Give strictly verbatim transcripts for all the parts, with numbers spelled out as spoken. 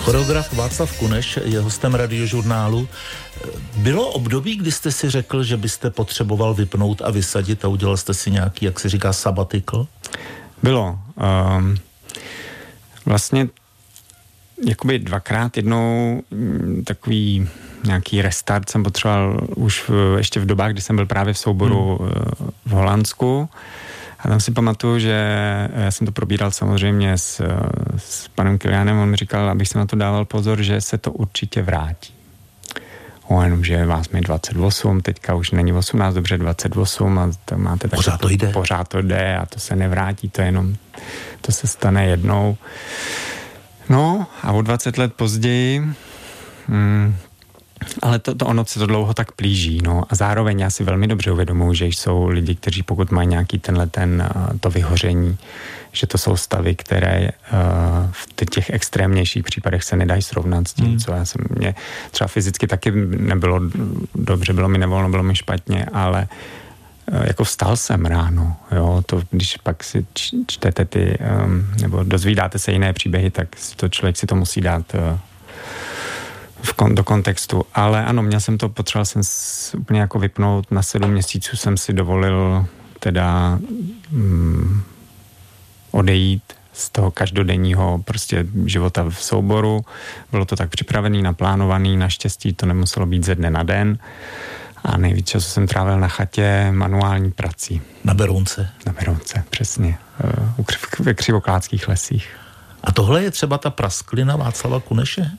Choreograf Václav Kuneš je hostem Radiožurnálu. Bylo období, kdy jste si řekl, že byste potřeboval vypnout a vysadit a udělal jste si nějaký, jak se říká, sabbatical? Bylo. Um, vlastně jakoby dvakrát, jednou takový nějaký restart jsem potřeboval už v, ještě v dobách, kdy jsem byl právě v souboru hmm. v Holandsku. A tam si pamatuju, že já jsem to probíral samozřejmě s, s panem Kilianem, on mi říkal, abych se na to dával pozor, že se to určitě vrátí. O, jenom, že vás mi dvacet osm, teďka už není osmnáct, dobře dvacet osm a to máte tak... Pořád to jde. Pořád to jde a to se nevrátí, to jenom, to se stane jednou. No a o dvacet let později... Hmm, ale to, to ono se to dlouho tak plíží, no a zároveň já si velmi dobře uvědomuji, že jsou lidi, kteří pokud mají nějaký tenhle ten, to vyhoření, že to jsou stavy, které uh, v těch extrémnějších případech se nedají srovnat s tím, hmm. co já jsem, mě třeba fyzicky taky nebylo dobře, bylo mi nevolno, bylo mi špatně, ale uh, jako vstal jsem ráno, jo, to když pak si čtete ty, um, nebo dozvídáte se jiné příběhy, tak to člověk si to musí dát uh, V kon, do kontextu, ale ano, měl jsem to, potřeboval jsem úplně jako vypnout, na sedm měsíců jsem si dovolil teda mm, odejít z toho každodenního prostě života v souboru, bylo to tak připravený, naplánovaný, naštěstí to nemuselo být ze dne na den a nejvíc času jsem trávil na chatě manuální prací. Na Berounce. Na Berounce, přesně, ve Křivoklátských lesích. A tohle je třeba ta prasklina Václava Kuneše?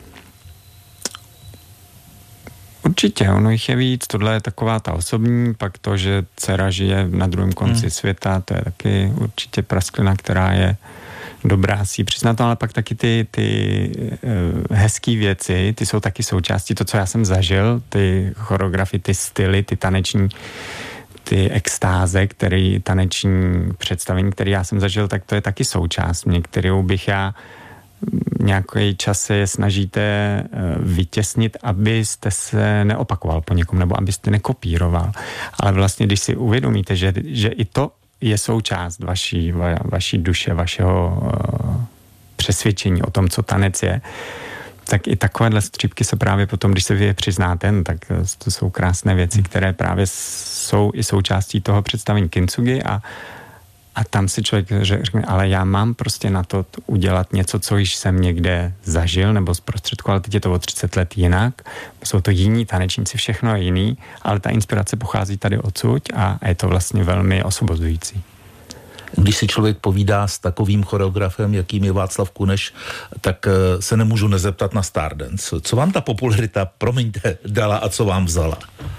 Určitě, ono jich je víc, tohle je taková ta osobní, pak to, že dcera žije na druhém konci hmm. světa, to je taky určitě prasklina, která je dobrá si přiznat, ale pak taky ty, ty uh, hezký věci, ty jsou taky součástí, to, co já jsem zažil, ty choreografie, ty styly, ty taneční, ty extáze, který taneční představení, který já jsem zažil, tak to je taky součást mě, kterou bych já nějaký čas se je snažíte vytěsnit, abyste se neopakoval po někom, nebo abyste nekopíroval. Ale vlastně, když si uvědomíte, že, že i to je součást vaší, va, vaší duše, vašeho uh, přesvědčení o tom, co tanec je, tak i takovéhle střípky se právě potom, když se vy je přiznáte, no, tak to jsou krásné věci, které právě jsou i součástí toho představení kintsugi a A tam si člověk řekne, ale já mám prostě na to udělat něco, co již jsem někde zažil nebo zprostředkoval, ale teď je to o třicet let jinak. Jsou to jiní tanečníci, všechno je jiný, ale ta inspirace pochází tady odsud a je to vlastně velmi osvobozující. Když si člověk povídá s takovým choreografem, jakým je Václav Kuneš, tak se nemůžu nezeptat na Stardance. Co vám ta popularita, promiňte, dala a co vám vzala?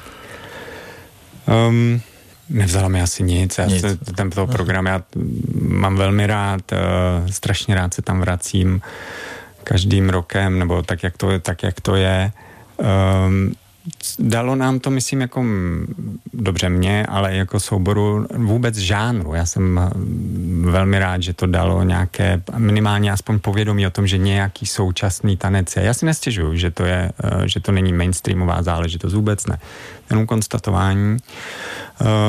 Um... Nevzala mi asi nic, já nic. Se, ten toho program já mám velmi rád, uh, strašně rád se tam vracím každým rokem, nebo tak, jak to je, tak, jak to je. Um, dalo nám to, myslím, jako dobře mě, ale jako souboru vůbec žánru. Já jsem velmi rád, že to dalo nějaké, minimálně aspoň povědomí o tom, že nějaký současný tanec je. Já si nestěžuju, že to je, že to není mainstreamová záležitost, vůbec ne. Jenom konstatování.